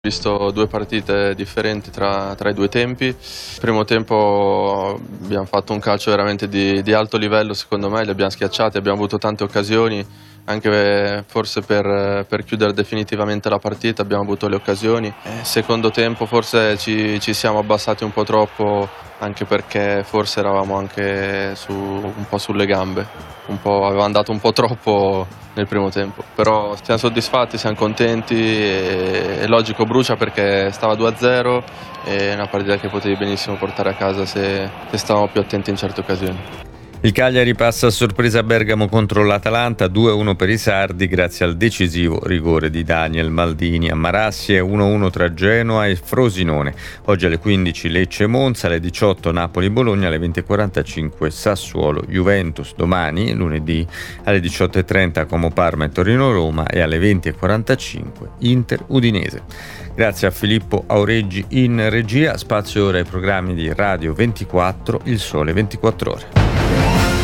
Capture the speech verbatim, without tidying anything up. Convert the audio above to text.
Ho visto due partite differenti tra, tra i due tempi. Il primo tempo abbiamo fatto un calcio veramente di, di alto livello, secondo me, li abbiamo schiacciati, abbiamo avuto tante occasioni, anche forse per, per chiudere definitivamente la partita abbiamo avuto le occasioni. Il secondo tempo forse ci, ci siamo abbassati un po' troppo, anche perché forse eravamo anche su, un po' sulle gambe, un po', avevamo dato un po' troppo nel primo tempo, però siamo soddisfatti, siamo contenti e, e logico brucia perché stava due a zero e è una partita che potevi benissimo portare a casa se, se stavamo più attenti in certe occasioni. Il Cagliari passa a sorpresa a Bergamo contro l'Atalanta, due a uno per i sardi grazie al decisivo rigore di Daniel Maldini. A Marassi è uno a uno tra Genoa e Frosinone. Oggi alle quindici Lecce Monza, alle diciotto Napoli-Bologna, alle venti e quarantacinque Sassuolo-Juventus. Domani, lunedì, alle diciotto e trenta Como Parma e Torino-Roma e alle venti e quarantacinque Inter-Udinese. Grazie a Filippo Aureggi in regia. Spazio ora ai programmi di Radio ventiquattro, Il Sole ventiquattro Ore.